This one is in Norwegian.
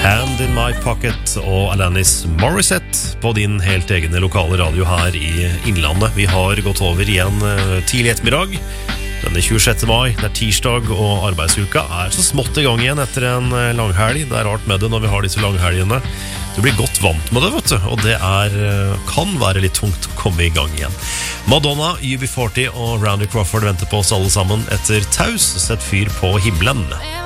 Hand in my pocket og Alanis Morissette på din helt egne lokale radio her i Innlandet. Vi har gått over igjen tidlig ettermiddag. Denne 26. mai, det er tirsdag, og arbeidsuka er så smått i gang igjen etter en langhelg. Det er rart med det når vi har disse langhelgene. Du blir godt vant med det, vet du, og det kan være litt tungt å komme i gang igjen. Madonna, UB40 og Randy Crawford venter på oss alle sammen etter Taus, sett fyr på himmelen.